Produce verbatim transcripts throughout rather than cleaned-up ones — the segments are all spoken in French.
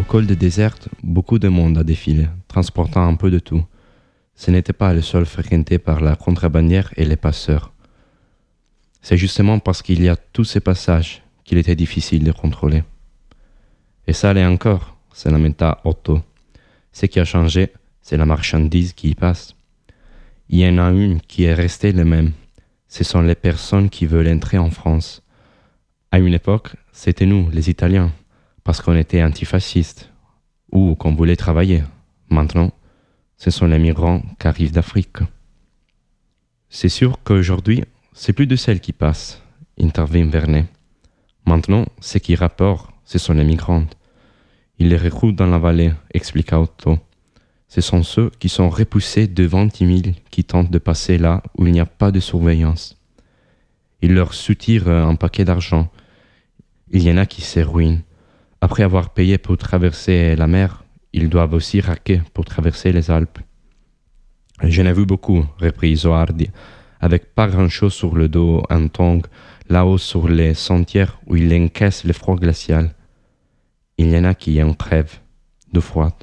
Au col des déserts, beaucoup de monde a défilé, transportant un peu de tout. Ce n'était pas le sol fréquenté par la contrebandière et les passeurs. C'est justement parce qu'il y a tous ces passages qu'il était difficile de contrôler. Et ça l'est encore, se lamenta Otto. Ce qui a changé, c'est la marchandise qui y passe. Il y en a une qui est restée la même. Ce sont les personnes qui veulent entrer en France. À une époque, c'était nous, les Italiens, parce qu'on était antifascistes ou qu'on voulait travailler. Maintenant, ce sont les migrants qui arrivent d'Afrique. C'est sûr qu'aujourd'hui, c'est plus de celles qui passent, intervint Vernet. Maintenant, ce qui rapportent, ce sont les migrantes. Ils les recrutent dans la vallée, expliqua Otto. Ce sont ceux qui sont repoussés devant dix mille qui tentent de passer là où il n'y a pas de surveillance. Ils leur soutirent un paquet d'argent. Il y en a qui se ruinent. Après avoir payé pour traverser la mer, ils doivent aussi raquer pour traverser les Alpes. J'en ai vu beaucoup, reprit Isoardi, avec pas grand-chose sur le dos, un tong, là-haut sur les sentiers où ils encaissent le froid glacial. Il y en a qui en crèvent, de froid.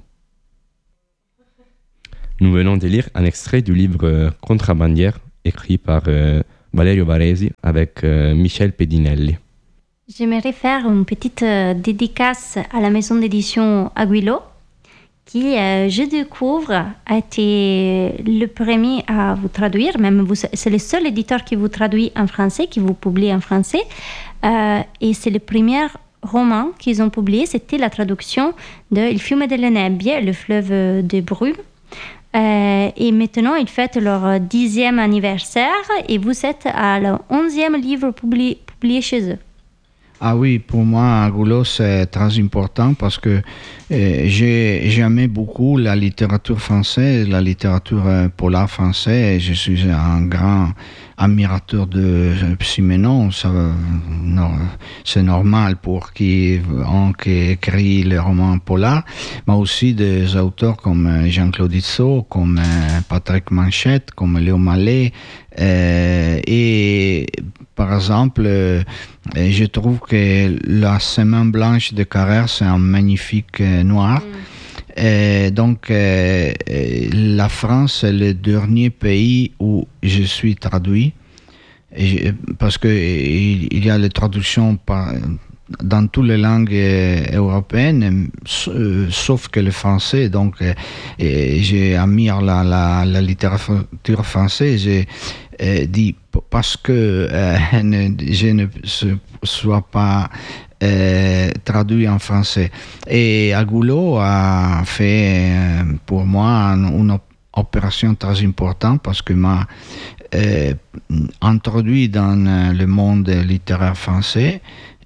Nous venons de lire un extrait du livre euh, Contrabandière, écrit par euh, Valerio Varesi avec euh, Michel Pedinelli. J'aimerais faire une petite euh, dédicace à la maison d'édition Aguilo, qui, euh, je découvre, a été le premier à vous traduire. Même vous, c'est le seul éditeur qui vous traduit en français, qui vous publie en français. Euh, et c'est le premier roman qu'ils ont publié. C'était la traduction de Il fiume delle nebbie, le fleuve de brume. Euh, et maintenant, ils fêtent leur dixième anniversaire et vous êtes à le onzième livre publié, publié chez eux. Ah oui, pour moi, Agulot, c'est très important parce que euh, j'ai, j'aimais beaucoup la littérature française, la littérature euh, polar française. Je suis un grand admirateur de Simenon. Ça, non, c'est normal pour qui, on, qui écrit les romans polars, mais aussi des auteurs comme Jean-Claude Itzot, comme euh, Patrick Manchette, comme Léo Mallet. Euh, et par exemple, euh, je trouve que la Semaine blanche de Carrère, c'est un magnifique euh, noir. Mm. Et donc, euh, la France est le dernier pays où je suis traduit. Et je, parce qu'il il y a les traductions par, dans toutes les langues euh, européennes, euh, sauf que le français. Donc, euh, j'admire la, la, la littérature française. J'ai euh, dit parce que euh, je ne sois pas euh, traduit en français. Et Agulot a fait euh, pour moi une opération très importante parce que m'a euh, introduit dans le monde littéraire français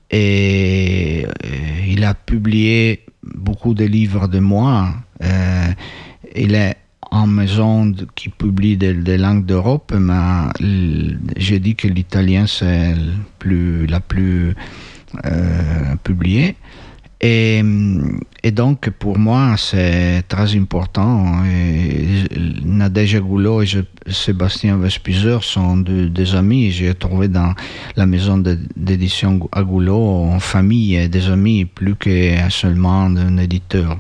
et euh, il a publié beaucoup de livres de moi. Euh, il est en maison de, qui publie des, des langues d'Europe, mais j'ai dit que l'italien c'est plus, la plus euh, publiée. Et, et donc, pour moi, c'est très important. Et Nadège Agulot et je, Sébastien Vespizer sont de, des amis. J'ai trouvé dans la maison de, d'édition Agulot en famille des amis, plus que seulement un éditeur.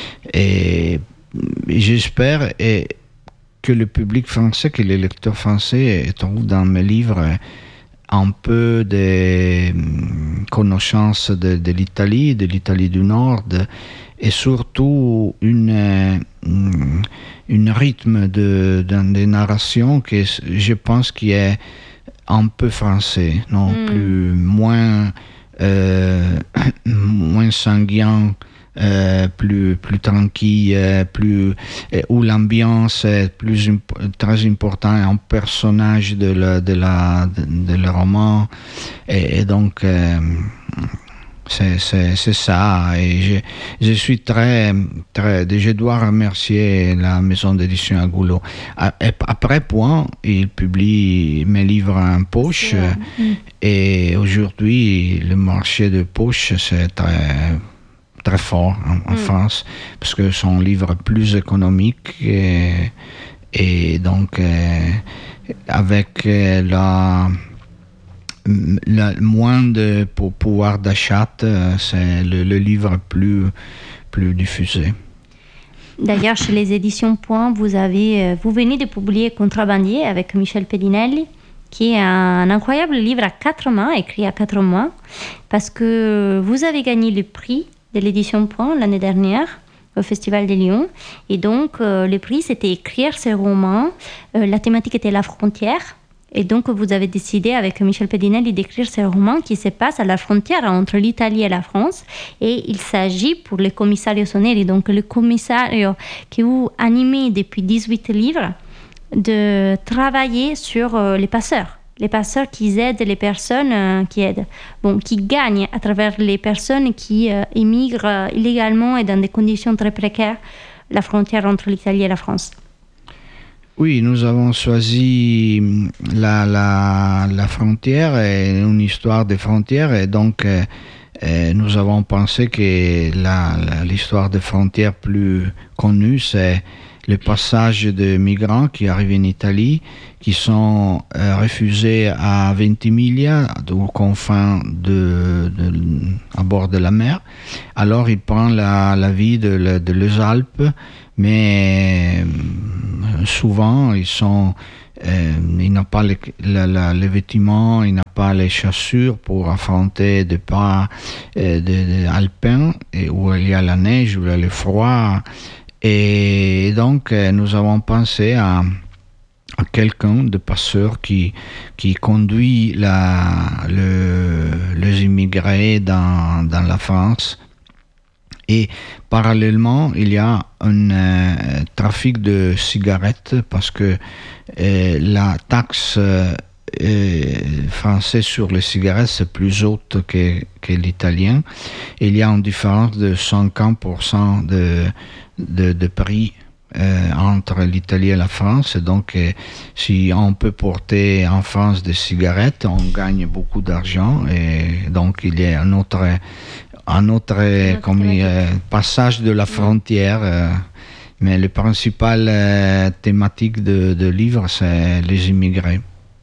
Et j'espère et, que le public français, que les lecteurs français trouvent dans mes livres un peu de connaissance de, de l'Italie, de l'Italie du Nord, et surtout une, une rythme de, de, de narration que je pense qui est un peu français, non mm. plus moins euh, moins sanguin. Euh, plus plus tranquille, euh, plus euh, où l'ambiance est plus imp- très important, un personnage de la de la de, de le roman et, et donc euh, c'est c'est c'est ça et je je suis très très je dois remercier la maison d'édition Agulot. Après point, il publie mes livres en poche ouais. Et aujourd'hui le marché de poche c'est très très fort en, en mm. France, parce que son livre est plus économique et, et donc euh, avec euh, la la, moins de pour pouvoir d'achat, c'est le, le livre plus, plus diffusé. D'ailleurs, chez les éditions Point, vous, avez, vous venez de publier Contrabandier avec Michel Pedinelli, qui est un incroyable livre à quatre mains, écrit à quatre mains, parce que vous avez gagné le prix de l'édition Point l'année dernière au Festival de Lyon. Et donc, euh, le prix, c'était écrire ces romans. Euh, la thématique était la frontière. Et donc, vous avez décidé avec Michel Pedinelli d'écrire ces romans qui se passent à la frontière entre l'Italie et la France. Et il s'agit pour le commissario Soneri, donc le commissario que vous animez depuis dix-huit livres, de travailler sur euh, les passeurs. Les passeurs qui aident les personnes euh, qui aident. Bon, qui gagnent à travers les personnes qui euh, émigrent euh, illégalement et dans des conditions très précaires la frontière entre l'Italie et la France. Oui, nous avons choisi la, la, la frontière et une histoire des frontières et donc euh, euh, nous avons pensé que la, la, l'histoire des frontières plus connue, c'est le passage de migrants qui arrivent en Italie, qui sont euh, refusés à Ventimiglia, aux confins de, de, à bord de la mer. Alors ils prennent la, la vie de, de les Alpes, mais euh, souvent ils sont, euh, ils n'ont pas les, la, la, les vêtements, ils n'ont pas les chaussures pour affronter des pas euh, de, de alpins, et où il y a la neige, où il y a le froid. Et donc, nous avons pensé à, à quelqu'un de passeur qui, qui conduit la, le, les immigrés dans, dans la France. Et parallèlement, il y a un euh, trafic de cigarettes parce que euh, la taxe euh, française sur les cigarettes, c'est plus haute que, que l'italien. Il y a une différence de cinquante pour cent de De, de prix euh, entre l'Italie et la France. Et donc, euh, si on peut porter en France des cigarettes, on gagne beaucoup d'argent. Et donc, il y a un autre, un autre, autre comme, euh, passage de la frontière. Euh, mais le principal euh, thématique de, de livre, c'est les immigrés.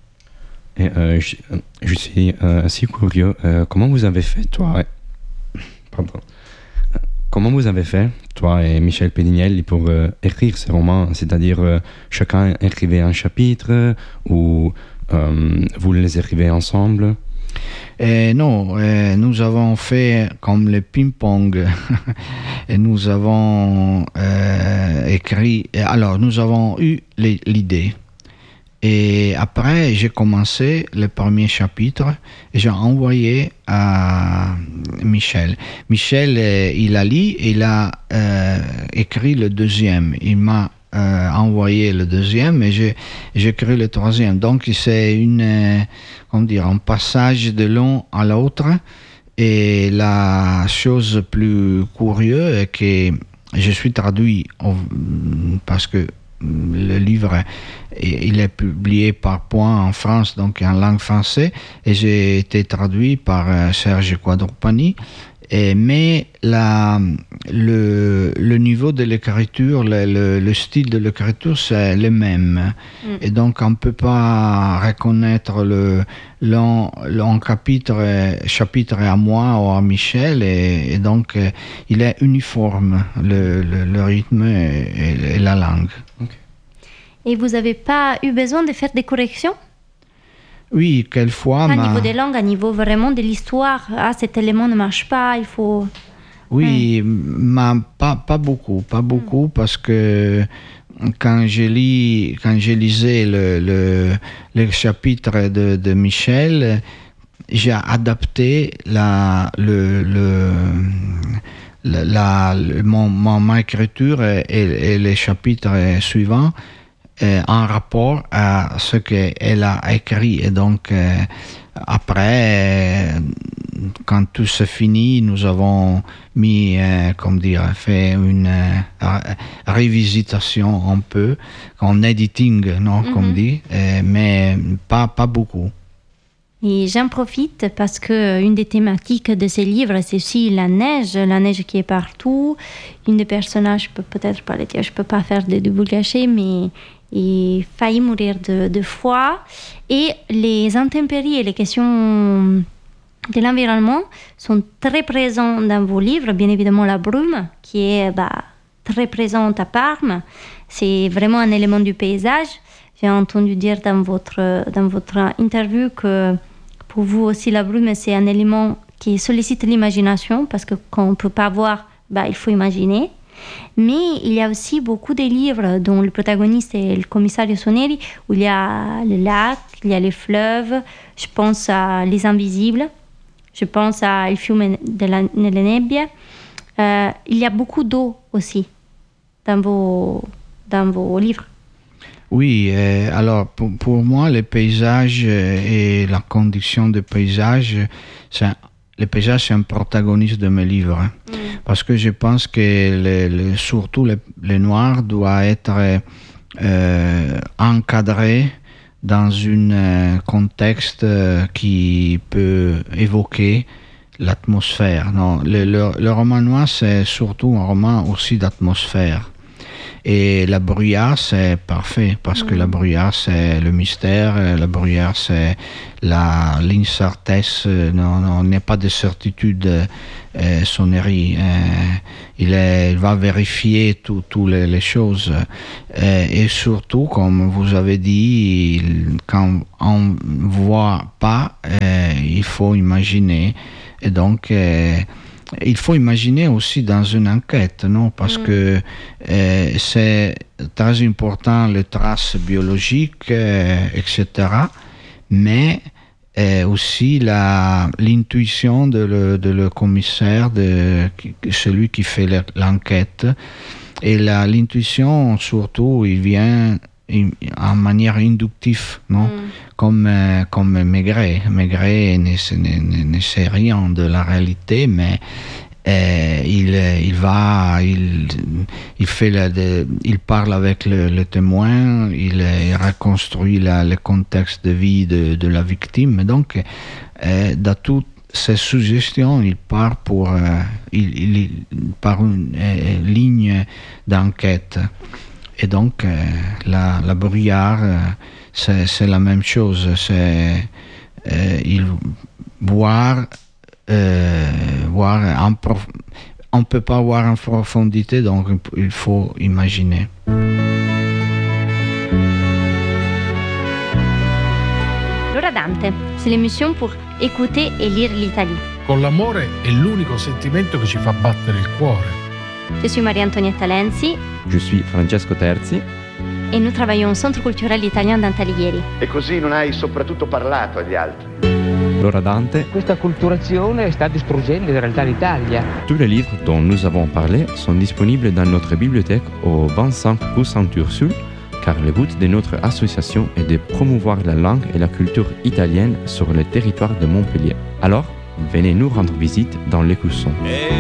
Et, euh, je, je suis euh, assez curieux. Euh, comment vous avez fait, toi Pardon. Comment vous avez fait, toi et Michel Pedinelli, pour euh, écrire ces romans? C'est-à-dire, euh, chacun écrivait un chapitre ou euh, vous les écrivez ensemble? Et non, et nous avons fait comme le ping-pong. Et nous avons euh, écrit... Alors, nous avons eu les, l'idée. Et après, j'ai commencé le premier chapitre et j'ai envoyé à Michel. Michel, il a lu et il a euh, écrit le deuxième. Il m'a euh, envoyé le deuxième et j'ai, j'ai écrit le troisième. Donc, c'est une, euh, comment dire, un passage de l'un à l'autre. Et la chose plus curieuse est que je suis traduit parce que le livre, il est publié par Point en France, donc en langue française, et j'ai été traduit par Serge Quadrupani. Et, mais la, le, le niveau de l'écriture, le, le, le style de l'écriture, c'est le même. Mm. Et donc, on ne peut pas reconnaître le, l'un, l'un chapitre, chapitre à moi ou à Michel. Et, et donc, il est uniforme, le, le, le rythme et, et la langue. Okay. Et vous n'avez pas eu besoin de faire des corrections? Oui, quelquefois. À ma... niveau des langues, à niveau vraiment de l'histoire, ah, cet élément ne marche pas, il faut... Oui, ouais. mais pas, pas beaucoup, pas beaucoup, mm. parce que quand je, lis, quand je lisais le, le, le chapitre de, de Michel, j'ai adapté la, le, le, la, la, mon, mon écriture et, et les chapitres suivants Euh, en rapport à ce qu'elle a écrit. Et donc, euh, après, euh, quand tout s'est fini, nous avons mis, euh, comme dire, fait une euh, révisitation un peu, en editing, non, mm-hmm. comme dit, euh, mais pas, pas beaucoup. Et j'en profite parce qu'une des thématiques de ces livres, c'est aussi la neige, la neige qui est partout. Une des personnages, je peux peut-être pas le dire, je ne peux pas faire de divulgation, mais il faillit mourir de, de froid. Et les intempéries et les questions de l'environnement sont très présents dans vos livres. Bien évidemment, la brume, qui est bah, très présente à Parme, c'est vraiment un élément du paysage. J'ai entendu dire dans votre, dans votre interview que pour vous aussi, la brume, c'est un élément qui sollicite l'imagination, parce que quand on ne peut pas voir, bah, il faut imaginer. Mais il y a aussi beaucoup de livres dont le protagoniste est le commissario Soneri, où il y a le lac, il y a les fleuves, je pense à Les Invisibles, je pense à Il fiume della, nelle nebbie. Euh, il y a beaucoup d'eau aussi dans vos, dans vos livres. Oui, euh, alors pour, pour moi, les paysages et la condition des paysages, c'est un, le paysage, c'est un protagoniste de mes livres. Hein, mm. Parce que je pense que le, le, surtout le, le noir doit être euh, encadré dans un euh, contexte euh, qui peut évoquer l'atmosphère. Non, le, le, le roman noir, c'est surtout un roman aussi d'atmosphère. Et la bruyère, c'est parfait, parce mmh. que la bruyère, c'est le mystère, la bruyère, c'est la, l'incertesse, non, non, il n'y a pas de certitude euh, Soneri. Euh, il, est, il va vérifier toutes les, les choses. Euh, et surtout, comme vous avez dit, il, quand on ne voit pas, euh, il faut imaginer. Et donc... Euh, il faut imaginer aussi dans une enquête, non? Parce mmh. que euh, c'est très important les traces biologiques, euh, et cetera. Mais euh, aussi la, l'intuition de le, de le commissaire, de celui qui fait l'enquête. Et la, l'intuition, surtout, il vient en manière inductive, non? Mm. Comme, euh, comme Maigret. Maigret ne, ne, ne sait rien de la réalité, mais euh, il, il va, il, il, fait la, de, il parle avec le, le témoin, il, il reconstruit la, le contexte de vie de, de la victime. Donc, euh, dans toutes ces suggestions, il part pour, euh, il, il, par une euh, ligne d'enquête. Et donc, euh, la, la bruyère, euh, c'est, c'est la même chose. C'est euh, il voir, euh, voir en prof... on ne peut pas voir en profondité, donc il faut imaginer. L'ora Dante, c'est l'émission pour écouter et lire l'Italie. Con l'amore è l'unico sentimento che ci fa battere il cuore. Je suis Maria Antonietta Lenzi. Je suis Francesco Terzi. E nous travaillons au Centre culturel italien d'Antalighieri. E così non hai soprattutto parlato agli altri. L'ora Dante. Questa acculturazione sta distruggendo in realtà l'Italia. Tous les livres dont nous avons parlé sont disponibles dans notre bibliothèque au vingt-cinq rue Sainte-Ursule, car le but de notre association est de promouvoir la langue et la culture italienne sur le territoire de Montpellier. Alors, venez nous rendre visite dans l'Écusson.